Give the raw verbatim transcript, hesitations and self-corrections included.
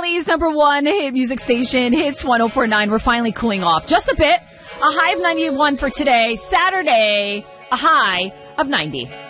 Valley's number one hit music station, Hits one oh four point nine. We're finally cooling off just a bit. A high of ninety-one for today. Saturday, a high of ninety.